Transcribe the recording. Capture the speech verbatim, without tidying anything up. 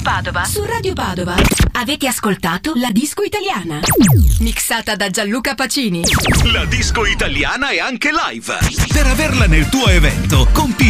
Radio Padova. Su Radio Padova avete ascoltato La Disco Italiana, mixata da Gianluca Pacini. La Disco Italiana è anche live. Per averla nel tuo evento, compi